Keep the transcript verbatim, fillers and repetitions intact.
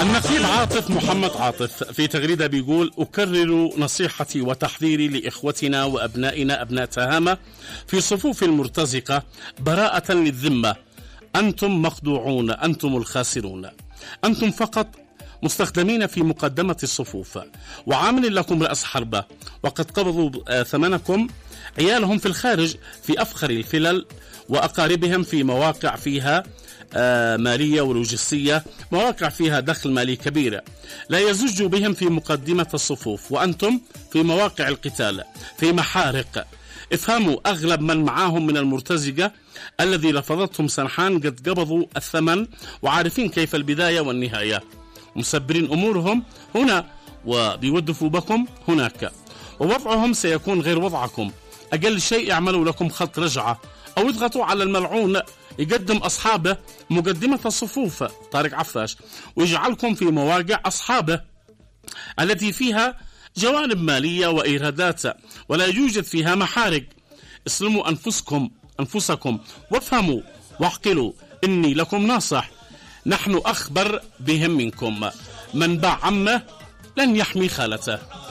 النقيب عاطف محمد عاطف في تغريدة بيقول: أكرر نصيحتي وتحذيري لإخوتنا وأبنائنا أبناء تهامة في صفوف المرتزقة براءة للذمة. أنتم مخدوعون، أنتم الخاسرون، أنتم فقط مستخدمين في مقدمة الصفوف، وعامل لكم رأس حربة، وقد قبضوا ثمنكم عيالهم في الخارج في أفخر الفلل، وأقاربهم في مواقع فيها مالية ولوجستية، مواقع فيها دخل مالي كبير، لا يزج بهم في مقدمة الصفوف، وأنتم في مواقع القتال في محارق. افهموا، أغلب من معاهم من المرتزقة الذي لفظتهم سنحان قد قبضوا الثمن وعارفين كيف البداية والنهاية، مسبرين أمورهم هنا وبيودفوا بكم هناك، ووضعهم سيكون غير وضعكم. أقل شيء يعملوا لكم خط رجعة أو يضغطوا على الملعون يقدم أصحابه مقدمة الصفوف طارق عفاش، ويجعلكم في مواقع أصحابه التي فيها جوانب مالية وإيرادات ولا يوجد فيها محارق. اسلموا أنفسكم أنفسكم وافهموا واعقلوا، إني لكم ناصح. نحن أخبر بهم منكم، من باع عمه لن يحمي خالته.